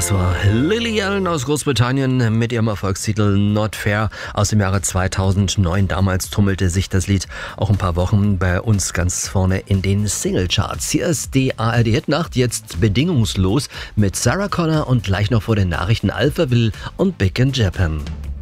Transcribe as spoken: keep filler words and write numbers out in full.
Das war Lily Allen aus Großbritannien mit ihrem Erfolgstitel Not Fair aus dem Jahre zweitausendneun. Damals tummelte sich das Lied auch ein paar Wochen bei uns ganz vorne in den Singlecharts. Hier ist die A R D-Hitnacht, jetzt bedingungslos mit Sarah Connor und gleich noch vor den Nachrichten Alphaville und Big in Japan.